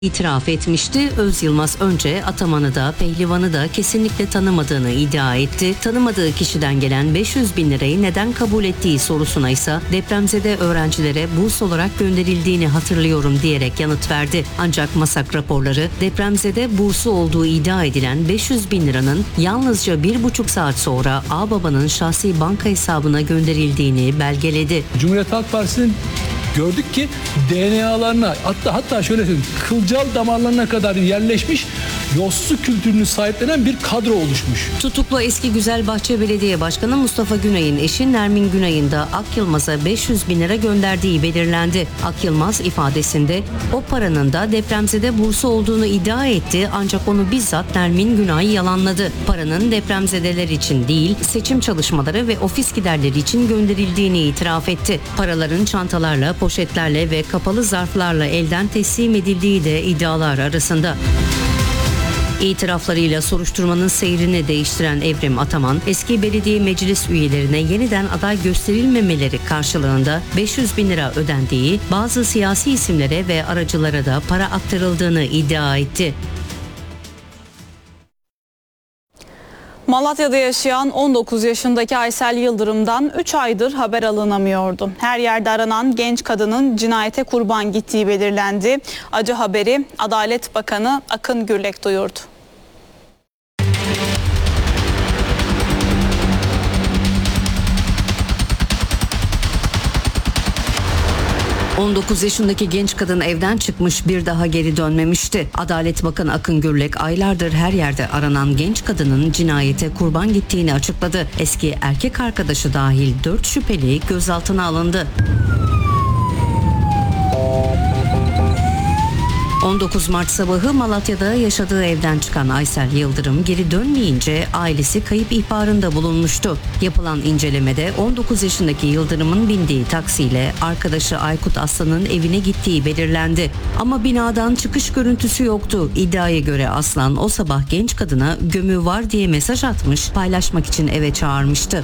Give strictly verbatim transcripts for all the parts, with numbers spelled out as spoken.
İtiraf etmişti. Öz Yılmaz önce Ataman'ı da Pehlivan'ı da kesinlikle tanımadığını iddia etti. Tanımadığı kişiden gelen beş yüz bin lirayı neden kabul ettiği sorusuna ise depremzede öğrencilere burs olarak gönderildiğini hatırlıyorum diyerek yanıt verdi. Ancak MASAK raporları depremzede bursu olduğu iddia edilen beş yüz bin liranın yalnızca bir buçuk saat sonra Ağbaba'nın şahsi banka hesabına gönderildiğini belgeledi. Cumhuriyet Halk Partisi'nin gördük ki D N A'larına, hatta hatta şöyle söyleyeyim, kılcal damarlarına kadar yerleşmiş yolsuzluk kültürünü sahiplenen bir kadro oluşmuş. Tutuklu eski Güzelbahçe Belediye Başkanı Mustafa Günay'ın eşi Nermin Günay'ın da Ak Yılmaz'a beş yüz bin lira gönderdiği belirlendi. Ak Yılmaz ifadesinde o paranın da depremzede bursu olduğunu iddia etti, ancak onu bizzat Nermin Günay yalanladı. Paranın depremzedeler için değil, seçim çalışmaları ve ofis giderleri için gönderildiğini itiraf etti. Paraların çantalarla, poşetlerle ve kapalı zarflarla elden teslim edildiği de iddialar arasında. İtiraflarıyla soruşturmanın seyrini değiştiren Evrim Ataman, eski belediye meclis üyelerine yeniden aday gösterilmemeleri karşılığında beş yüz bin lira ödendiği, bazı siyasi isimlere ve aracılara da para aktarıldığını iddia etti. Malatya'da yaşayan on dokuz yaşındaki Aysel Yıldırım'dan üç aydır haber alınamıyordu. Her yerde aranan genç kadının cinayete kurban gittiği belirlendi. Acı haberi Adalet Bakanı Akın Gürlek duyurdu. on dokuz yaşındaki genç kadın evden çıkmış, bir daha geri dönmemişti. Adalet Bakanı Akın Gürlek aylardır her yerde aranan genç kadının cinayete kurban gittiğini açıkladı. Eski erkek arkadaşı dahil dört şüpheli gözaltına alındı. on dokuz Mart sabahı Malatya'da yaşadığı evden çıkan Aysel Yıldırım geri dönmeyince ailesi kayıp ihbarında bulunmuştu. Yapılan incelemede on dokuz yaşındaki Yıldırım'ın bindiği taksiyle arkadaşı Aykut Aslan'ın evine gittiği belirlendi. Ama binadan çıkış görüntüsü yoktu. İddiaya göre Aslan o sabah genç kadına gömü var diye mesaj atmış, paylaşmak için eve çağırmıştı.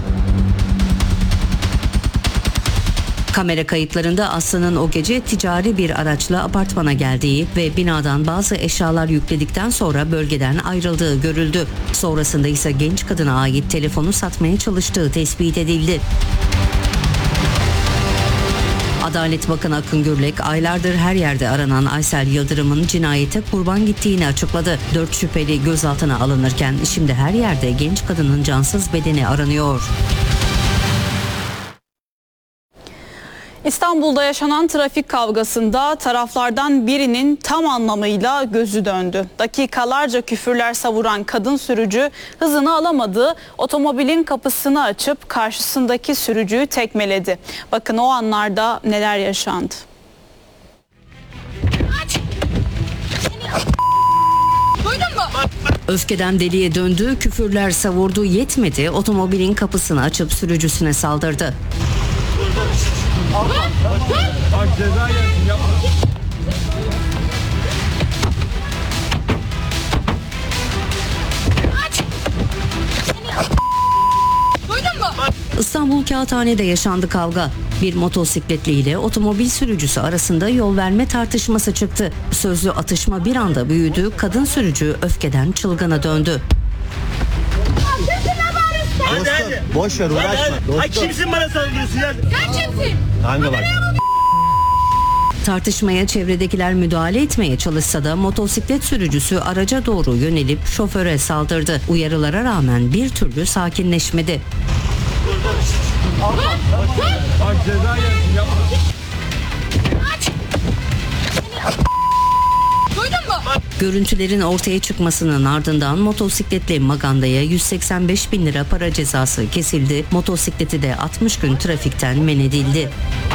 Kamera kayıtlarında Aslan'ın o gece ticari bir araçla apartmana geldiği ve binadan bazı eşyalar yükledikten sonra bölgeden ayrıldığı görüldü. Sonrasında ise genç kadına ait telefonu satmaya çalıştığı tespit edildi. Adalet Bakanı Akın Gürlek aylardır her yerde aranan Aysel Yıldırım'ın cinayete kurban gittiğini açıkladı. Dört şüpheli gözaltına alınırken şimdi her yerde genç kadının cansız bedeni aranıyor. İstanbul'da yaşanan trafik kavgasında taraflardan birinin tam anlamıyla gözü döndü. Dakikalarca küfürler savuran kadın sürücü hızını alamadı, otomobilin kapısını açıp karşısındaki sürücüyü tekmeledi. Bakın o anlarda neler yaşandı. Öfkeden deliye döndü, küfürler savurdu, yetmedi, otomobilin kapısını açıp sürücüsüne saldırdı. Bak ceza yersin, yapma. İstanbul Kağıthane'de yaşandı kavga. Bir motosikletli ile otomobil sürücüsü arasında yol verme tartışması çıktı. Sözlü atışma bir anda büyüdü, kadın sürücü öfkeden çılgına döndü. Hadi hadi. Boş ver, uğraşma. Dostum. Ay kimsin bana saldırıyorsun ya? Sen kimsin? Kanka bak. Tartışmaya çevredekiler müdahale etmeye çalışsa da motosiklet sürücüsü araca doğru yönelip şoföre saldırdı. Uyarılara rağmen bir türlü sakinleşmedi. Bak ceza yersin, yapma. Görüntülerin ortaya çıkmasının ardından motosikletli Maganda'ya yüz seksen beş bin lira para cezası kesildi. Motosikleti de altmış gün trafikten men edildi.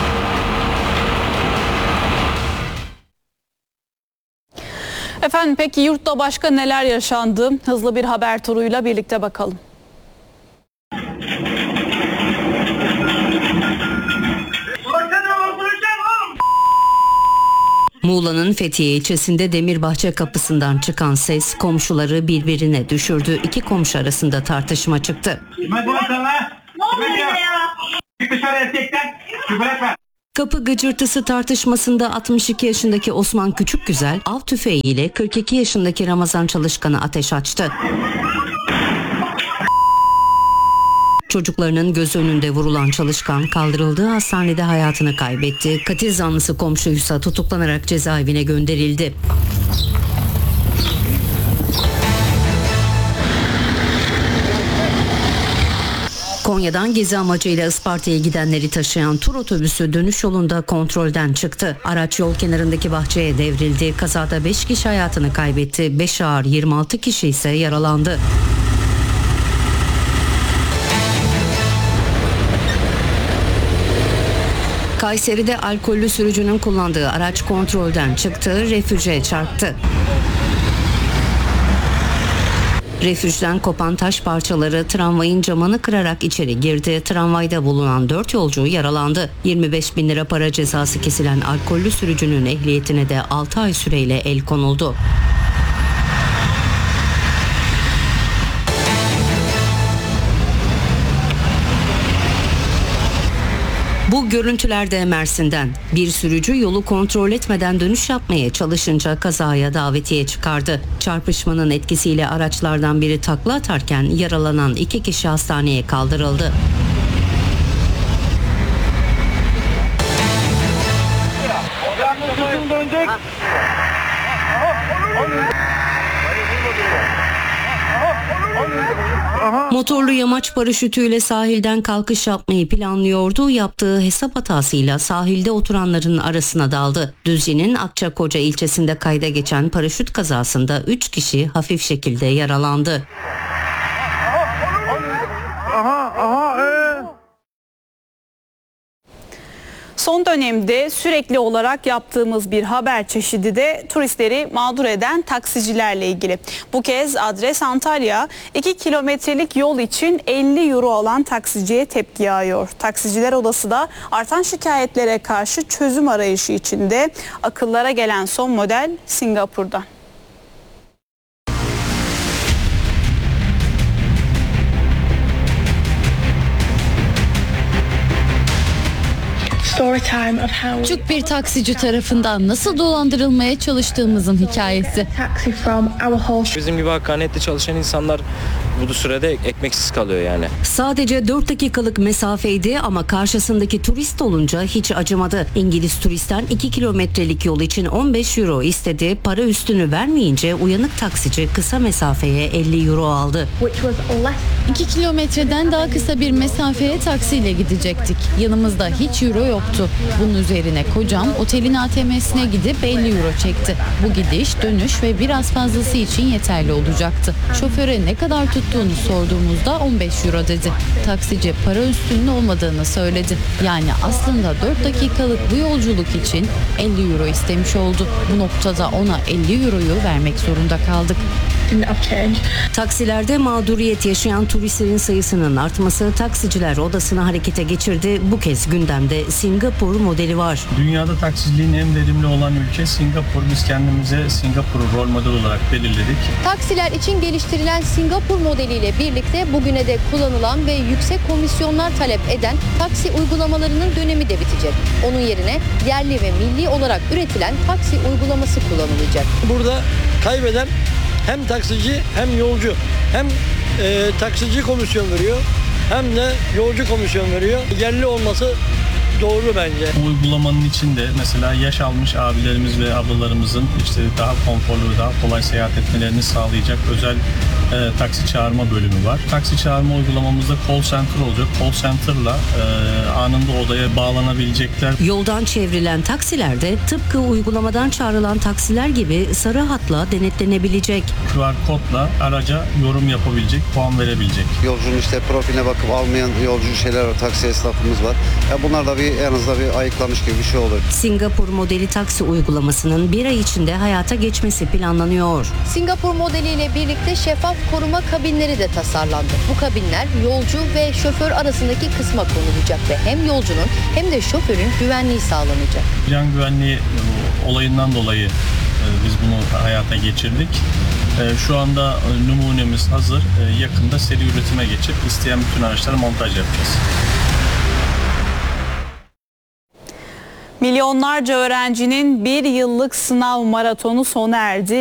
Efendim peki yurtta başka neler yaşandı? Hızlı bir haber turuyla birlikte bakalım. Muğla'nın Fethiye ilçesinde Demirbahçe kapısından çıkan ses komşuları birbirine düşürdü. İki komşu arasında tartışma çıktı. Ne oluyor ya? Çık dışarı erkekten. Küfür etme. Kapı gıcırtısı tartışmasında altmış iki yaşındaki Osman Küçükgüzel av tüfeğiyle kırk iki yaşındaki Ramazan Çalışkan'a ateş açtı. Çocuklarının göz önünde vurulan Çalışkan kaldırıldığı hastanede hayatını kaybetti. Katil zanlısı komşuysa tutuklanarak cezaevine gönderildi. Konya'dan gezi amacıyla Isparta'ya gidenleri taşıyan tur otobüsü dönüş yolunda kontrolden çıktı. Araç yol kenarındaki bahçeye devrildi. Kazada beş kişi hayatını kaybetti. beş ağır, yirmi altı kişi ise yaralandı. Kayseri'de alkollü sürücünün kullandığı araç kontrolden çıktı, refüje çarptı. Refüjden kopan taş parçaları tramvayın camını kırarak içeri girdi. Tramvayda bulunan dört yolcu yaralandı. yirmi beş bin lira para cezası kesilen alkollü sürücünün ehliyetine de altı ay süreyle el konuldu. Bu görüntüler de Mersin'den. Bir sürücü yolu kontrol etmeden dönüş yapmaya çalışınca kazaya davetiye çıkardı. Çarpışmanın etkisiyle araçlardan biri takla atarken yaralanan iki kişi hastaneye kaldırıldı. Motorlu yamaç paraşütüyle sahilden kalkış yapmayı planlıyordu. Yaptığı hesap hatasıyla sahilde oturanların arasına daldı. Düzce'nin Akçakoca ilçesinde kayda geçen paraşüt kazasında üç kişi hafif şekilde yaralandı. Aha, aha, ee. Son dönemde sürekli olarak yaptığımız bir haber çeşidi de turistleri mağdur eden taksicilerle ilgili. Bu kez adres Antalya. iki kilometrelik yol için elli euro alan taksiciye tepki yağıyor. Taksiciler Odası da artan şikayetlere karşı çözüm arayışı içinde. Akıllara gelen son model Singapur'dan. Küçük bir taksici tarafından nasıl dolandırılmaya çalıştığımızın hikayesi. Bizim gibi hakkaniyetli çalışan insanlar bu sürede ekmeksiz kalıyor yani. Sadece dört dakikalık mesafeydi ama karşısındaki turist olunca hiç acımadı. İngiliz turistten iki kilometrelik yol için on beş euro istedi. Para üstünü vermeyince uyanık taksici kısa mesafeye elli euro aldı. iki kilometreden daha kısa bir mesafeye taksiyle gidecektik. Yanımızda hiç euro yoktu. Bunun üzerine kocam otelin A T M'sine gidip elli euro çekti. Bu gidiş, dönüş ve biraz fazlası için yeterli olacaktı. Şoföre ne kadar tuttuğunu sorduğumuzda on beş euro dedi. Taksici para üstünün olmadığını söyledi. Yani aslında dört dakikalık bu yolculuk için elli euro istemiş oldu. Bu noktada ona elli euroyu vermek zorunda kaldık. Taksilerde mağduriyet yaşayan turistlerin sayısının artması taksiciler odasını harekete geçirdi. Bu kez gündemde Singapur modeli var. Dünyada taksiciliğin en verimli olan ülke Singapur. Biz kendimize Singapur'u rol model olarak belirledik. Taksiler için geliştirilen Singapur modeliyle birlikte bugüne dek kullanılan ve yüksek komisyonlar talep eden taksi uygulamalarının dönemi de bitecek. Onun yerine yerli ve milli olarak üretilen taksi uygulaması kullanılacak. Burada kaybeden hem taksici hem yolcu, hem e, taksici komisyon veriyor hem de yolcu komisyon veriyor. Yerli olması doğru bence. Bu uygulamanın içinde mesela yaş almış abilerimiz ve ablalarımızın işte daha konforlu, daha kolay seyahat etmelerini sağlayacak özel e, taksi çağırma bölümü var. Taksi çağırma uygulamamızda call center olacak. Call center'la e, anında odaya bağlanabilecekler. Yoldan çevrilen taksilerde tıpkı uygulamadan çağrılan taksiler gibi sarı hatla denetlenebilecek. Q R kodla araca yorum yapabilecek, puan verebilecek. Yolcunun işte profiline bakıp almayan yolcu şeyler var, taksi esnafımız var. Ya bunlar da bir en azından bir ayıklamış gibi bir şey olur. Singapur modeli taksi uygulamasının bir ay içinde hayata geçmesi planlanıyor. Singapur modeliyle birlikte şeffaf koruma kabinleri de tasarlandı. Bu kabinler yolcu ve şoför arasındaki kısma konulacak ve hem yolcunun hem de şoförün güvenliği sağlanacak. Can güvenliği olayından dolayı biz bunu hayata geçirdik. Şu anda numunemiz hazır. Yakında seri üretime geçip isteyen bütün araçlara montaj yapacağız. Milyonlarca öğrencinin bir yıllık sınav maratonu sona erdi.